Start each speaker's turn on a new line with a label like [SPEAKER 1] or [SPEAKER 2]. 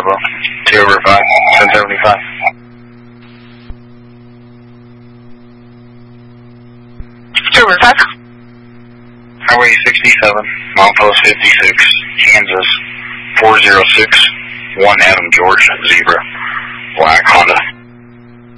[SPEAKER 1] Pueblo. 2 over 5, 1075. Highway 67, milepost 56, Kansas 406, 1 Adam George, Zebra, black Honda.